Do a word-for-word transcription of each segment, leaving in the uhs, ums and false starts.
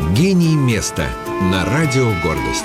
Гений места на радио «Гордость».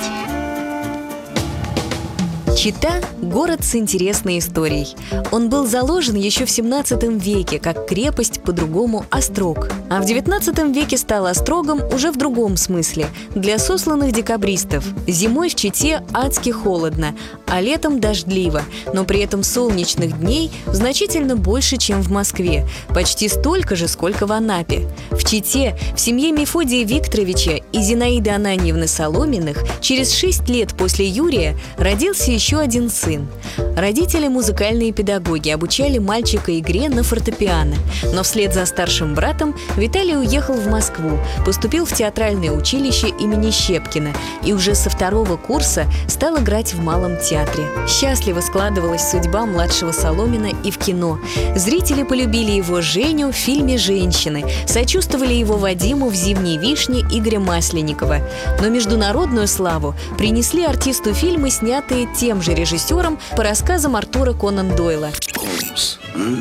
Чита – город с интересной историей. Он был заложен еще в семнадцатом веке, как крепость, по-другому острог. А в девятнадцатом веке стал острогом уже в другом смысле – для сосланных декабристов. Зимой в Чите адски холодно, а летом дождливо, но при этом солнечных дней значительно больше, чем в Москве. Почти столько же, сколько в Анапе. В Чите, в семье Мефодия Викторовича и Зинаиды Ананьевны Соломиных, через шесть лет после Юрия родился еще еще один сын. Родители – музыкальные педагоги, обучали мальчика игре на фортепиано. Но вслед за старшим братом Виталий уехал в Москву, поступил в театральное училище имени Щепкина и уже со второго курса стал играть в Малом театре. Счастливо складывалась судьба младшего Соломина и в кино. Зрители полюбили его Женю в фильме «Женщины», сочувствовали его Вадиму в «Зимней вишне» Игоря Масленникова. Но международную славу принесли артисту фильмы, снятые тем же режиссером по рассказам Артура Конан Дойла. Холмс, а?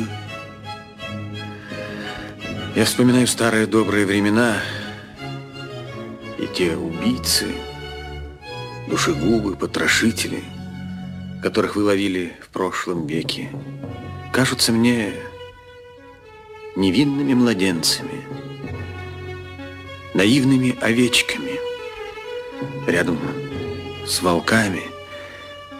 Я вспоминаю старые добрые времена, и те убийцы, душегубы, потрошители, которых вы ловили в прошлом веке, кажутся мне невинными младенцами, наивными овечками рядом с волками